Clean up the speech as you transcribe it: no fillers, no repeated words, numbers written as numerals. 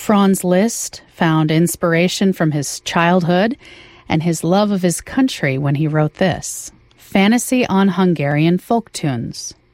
Franz Liszt found inspiration from his childhood and his love of his country when he wrote this, Fantasy on Hungarian Folk Tunes.